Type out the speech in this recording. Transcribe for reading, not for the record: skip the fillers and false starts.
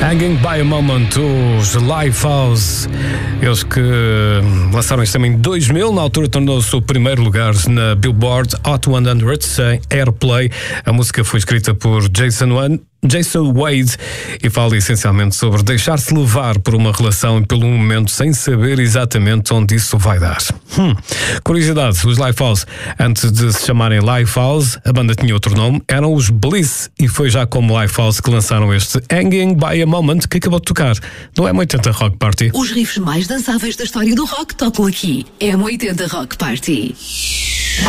Hanging by a Moment, os Lifehouse, eles que lançaram isto também em 2000, na altura tornou-se o primeiro lugar na Billboard Hot 100 Airplay. A música foi escrita por Jason Wade e fala essencialmente sobre deixar-se levar por uma relação e pelo momento sem saber exatamente onde isso vai dar. Curiosidade, os Lifehouse, antes de se chamarem Lifehouse, a banda tinha outro nome, eram os Bliss, e foi já como Lifehouse que lançaram este Hanging by a Moment que acabou de tocar no M80 Rock Party. Os riffs mais dançáveis da história do rock tocam aqui. M80 Rock Party.